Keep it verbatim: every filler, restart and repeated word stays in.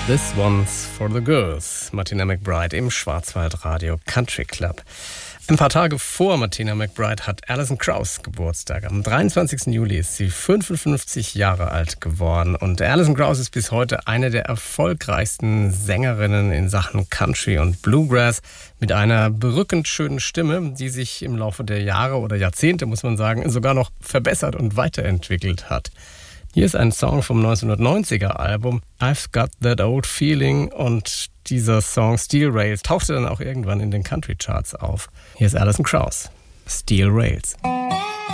This One's for the Girls. Martina McBride im Schwarzwaldradio Country Club. Ein paar Tage vor Martina McBride hat Alison Krauss Geburtstag. Am dreiundzwanzigsten Juli ist sie fünfundfünfzig Jahre alt geworden. Und Alison Krauss ist bis heute eine der erfolgreichsten Sängerinnen in Sachen Country und Bluegrass. Mit einer berückend schönen Stimme, die sich im Laufe der Jahre oder Jahrzehnte, muss man sagen, sogar noch verbessert und weiterentwickelt hat. Hier ist ein Song vom neunzehnhundertneunziger Album I've Got That Old Feeling, und dieser Song Steel Rails tauchte dann auch irgendwann in den Country Charts auf. Hier ist Alison Krauss, Steel Rails.